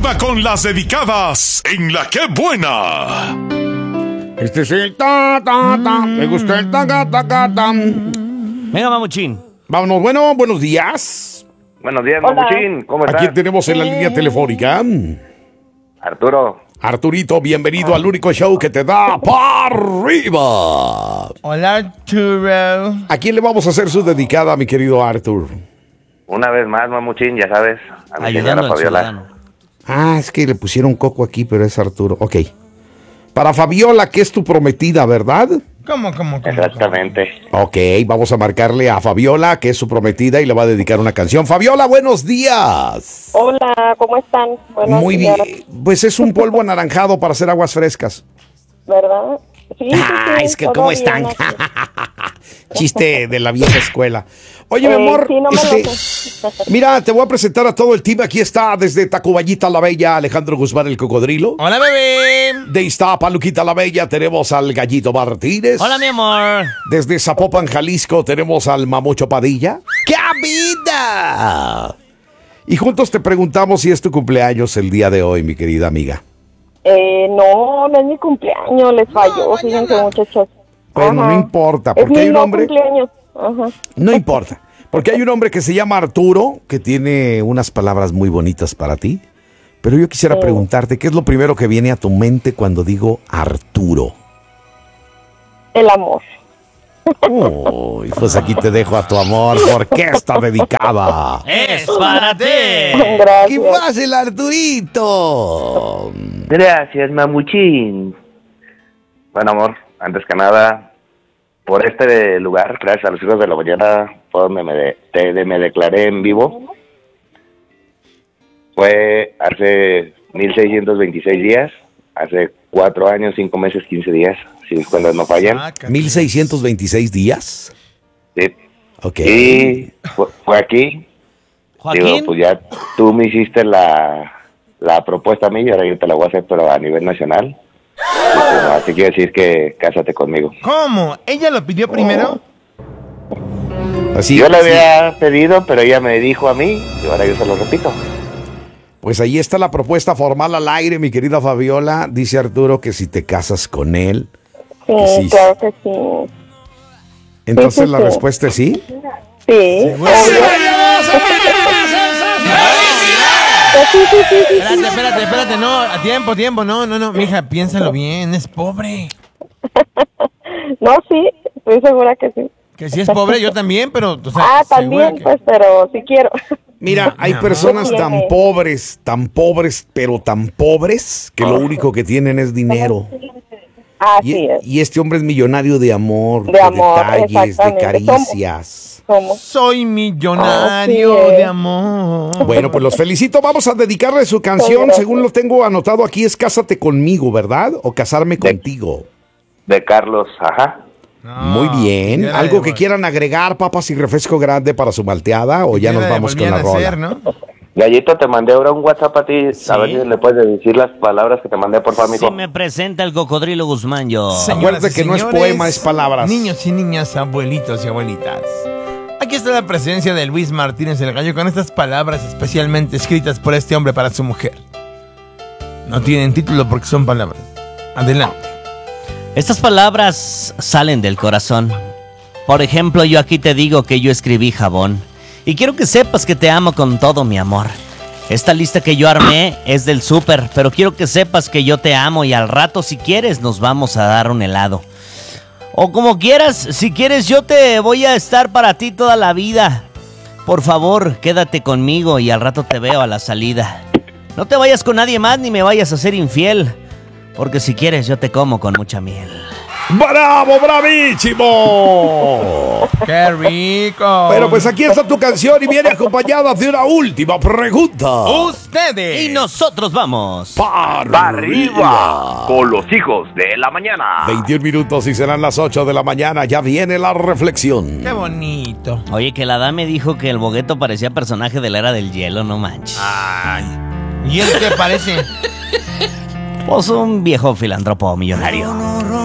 arriba con las dedicadas en La Qué Buena. Este es el ta. Me gusta el ta. Venga, mamuchín. Vámonos, bueno, buenos días. Buenos días, Mamuchín. ¿Cómo estás? Aquí tenemos en la línea telefónica Arturo. Arturito, bienvenido al único show que te da para arriba. Hola, Arturo. ¿A quién le vamos a hacer su dedicada, mi querido Artur? Una vez más, Mamuchín, ya sabes. A mi Ayudando señora al Fabiola. ciudadano. Es que le pusieron coco aquí, pero es Arturo. Ok. Para Fabiola, que es tu prometida, ¿verdad? ¿Cómo? Exactamente. Ok, vamos a marcarle a Fabiola, que es su prometida, y le va a dedicar una canción. Fabiola, buenos días. Hola, ¿cómo están? Buenos Muy días. bien. Pues es un polvo anaranjado para hacer aguas frescas. ¿Verdad? Sí, Es que todo ¿cómo bien están? aquí. Chiste de la vieja escuela. Oye, mi amor, sí, no me lo sé. mira, te voy a presentar a todo el team. Aquí está desde Tacuballita la Bella, Alejandro Guzmán el Cocodrilo. Hola, bebé. De Iztapaluquita la Bella tenemos al Gallito Martínez. Hola, mi amor. Desde Zapopan, Jalisco tenemos al Mamucho Padilla. ¡Qué vida! Y juntos te preguntamos si es tu cumpleaños el día de hoy, mi querida amiga. No es mi cumpleaños, les falló, fíjense, muchachos. Bueno, Ajá. no importa, Es porque mi hay un no hombre... cumpleaños. Ajá. No importa, porque hay un hombre que se llama Arturo, que tiene unas palabras muy bonitas para ti. Pero yo quisiera preguntarte, ¿qué es lo primero que viene a tu mente cuando digo Arturo? El amor. Uy, pues aquí te dejo a tu amor, porque está dedicada. Es para ti. ¡Qué Gracias. fácil, Arturito! Gracias, Mamuchín. Bueno, amor, antes que nada, por este lugar, gracias a los hijos de la mañana, fue donde me declaré en vivo. Fue hace 1626 días, hace 4 años, 5 meses, 15 días, si mis cuentas no fallan. 1626 días. Sí. Ok. Y fue aquí. Joaquín. Digo, pues ya tú me hiciste la propuesta a mí y ahora yo te la voy a hacer, pero a nivel nacional. Y pues, así quiere decir que cásate conmigo. ¿Cómo? ¿Ella lo pidió primero? Así, Yo le había pedido, pero ella me dijo a mí y ahora yo se lo repito. Pues ahí está la propuesta formal al aire, mi querida Fabiola. Dice Arturo que si te casas con él. Sí, Que sí. claro que sí. Entonces sí, la sí. respuesta es sí. Sí. obvio. Sí. Espérate, no, a tiempo, no, mija, piénsalo bien, es pobre. No, sí, estoy segura que sí. Que si es pobre, yo también, pero, o sea, También, segura que- pues, pero sí quiero. Mira, hay No. personas No tan tiene. pobres, pero tan pobres que lo único que tienen es dinero. Así es. Y este hombre es millonario de amor, De amor, detalles, de exactamente. caricias. Somos. Soy millonario Así es. de amor. Bueno, pues los felicito. Vamos a dedicarle su canción. Gracias. Según lo tengo anotado aquí, es Cásate conmigo, ¿verdad? O Casarme contigo. De Carlos, ajá. No, Muy bien. ya la ¿Algo que devol- quieran agregar, papas y refresco grande para su malteada? ¿O ya la nos vamos con la devolvían a rola? hacer, ¿no? Gallito, te mandé ahora un WhatsApp a ti. Sí. A ver si le puedes decir las palabras que te mandé, por favor, Si mijo. me presenta el Cocodrilo Guzmán, yo. Señoras Acuérdate y que no es señores, poema, es palabras. Niños y niñas, abuelitos y abuelitas. Aquí está la presencia de Luis Martínez el Gallo con estas palabras especialmente escritas por este hombre para su mujer. No tienen título porque son palabras. Adelante. Estas palabras salen del corazón. Por ejemplo, yo aquí te digo que yo escribí jabón. Y quiero que sepas que te amo con todo mi amor. Esta lista que yo armé es del súper, pero quiero que sepas que yo te amo y al rato, si quieres, nos vamos a dar un helado. O como quieras, si quieres, yo te voy a estar para ti toda la vida. Por favor, quédate conmigo y al rato te veo a la salida. No te vayas con nadie más ni me vayas a ser infiel, porque si quieres, yo te como con mucha miel. ¡Bravo, bravísimo! ¡Qué rico! Pero pues aquí está tu canción y viene acompañada de una última pregunta. Ustedes. Y nosotros vamos. ¡Para arriba! Con los hijos de la mañana. 21 minutos y serán las 8 de la mañana. Ya viene la reflexión. ¡Qué bonito! Oye, que la dame dijo que el bogueto parecía personaje de la Era del Hielo, no manches. Ay. ¿Y él qué parece? Pues un viejo filántropo millonario.